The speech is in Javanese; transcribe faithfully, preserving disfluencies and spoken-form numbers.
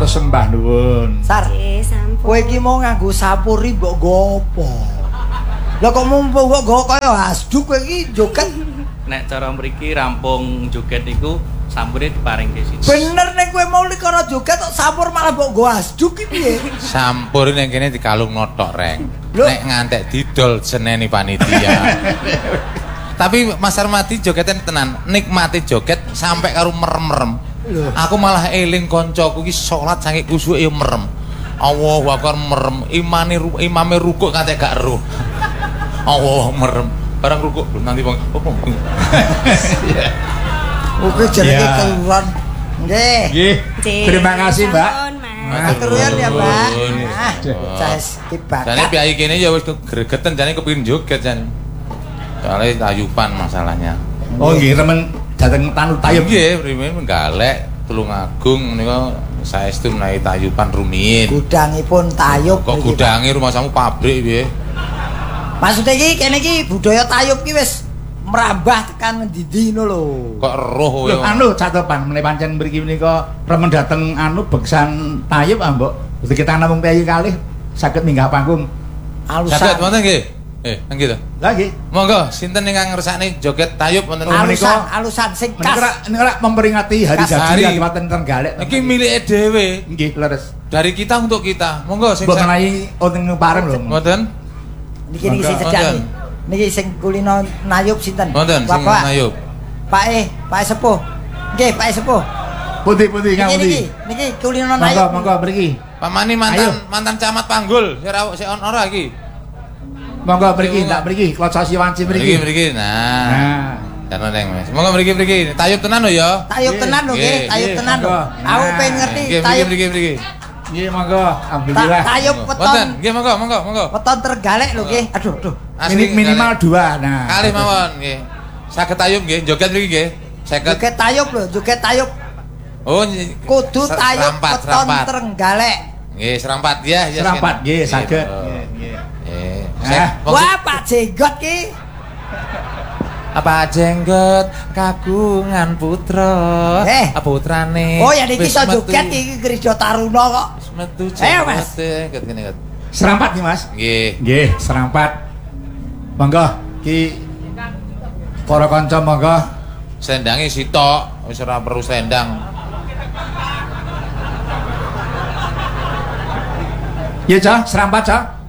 sembah nuwun. Sar. Nggih, sampun. Kowe iki mau nganggo sapuri mbok nggo apa? Lah kok mumpung kok nggo kaya hasduk kowe iki joget. Nek cara mriki rampung joget niku sampure diparingke siji. Bener nek kowe mau likara joget kok sampur malah mbok nggo hasduk iki piye? Sampur ning kene dikalung notok reng. Nek ngantek didol seneni panitia. Tapi Mas Armadi jogetan tenan, nikmati joget sampai karo merem-merem. Aku malah eling koncoku iki salat saking kusuke ya merem. Allahu Akbar merem, imane imame rukuk kate gak ero. Allah merem. Barang rukuk nanti bang. Oke jenenge keluran. Nggih. Nggih. Terima kasih, Mbak. Matur nuwun ya, Mbak. Ah, cas tiba. Jane piye kene ya wis gregeten jane kepengin joget jane. Soale tayupan masalahnya. Oh nggih, remen dateng tanu tayub. Nggih, primen menggalek Tulungagung menika saestu menawi tayupan rumiyin. Gudangipun tayub. Kok gudange rumah samu pabrik piye? Maksudnya iki kene iki budaya tayub ki wis merambah tekan ngendi-ndi ngono lho. Kok roh kowe. Lho anu catepan meneh pancen mriki menika remen dateng anu beksan tayub ah, Mbok. Dadi kita namung piye kalih saged minggah panggung. Alusan. Saged wonten nggih? Eh, nggih to. Lah nggih. Monggo sinten ingkang ngersakne joget tayub wonten alusan, alusan sing khas. Menika ora memperingati hari jadi Kabupaten Trenggalek. Iki milike dhewe. Nggih, leres. Dari kita untuk kita. Monggo sing Mbok menawi wonten pareng lho. Mboten. Niki niki sing cedhak niki. Niki sing kulino nayub sinten? Wonten sing nayub. Pak E, Pak Sepuh. Nggih, Pak Sepuh. Putih-putih kang Niki niki kulino nayub. Monggo, monggo mriki. Pamani mantan mantan camat Panggul, sik on ora iki. Monggo mriki, ndak mriki, klocosi wanci mriki. Mriki mriki. Nah. Nah. Karena neng Mas. Monggo mriki mriki. Tayub tenan lho ya. Tayub tenan lho nggih, tayub tenan lho. Aku pengen ngerti tayub mriki mriki. Nggih monggo, alhamdulillah. Tayub weton. Wonten, nggih monggo monggo monggo. Weton Trenggalek lho nggih. Aduh, aduh. Minimal dua. Nah. Kalih mawon nggih. Saged tayub nggih, joget mriki nggih. Saged. Joget tayub lho, joget tayub. Oh, kudu tayub weton Trenggalek. Nggih, serampat ya, ya. Serampat nggih, saged. Nggih, nggih. Eh. Wah, Pak Jenggot ki. Apa jenggot kagungan putra eh putrane oh ya niki iso joget iki Grisda Taruna kok metu ayo Mas ket kene ket serampat nih Mas nggih nggih serampat monggo ki para kanca monggo sendange sitok wis ora perlu sendang ya Cah serampat Cah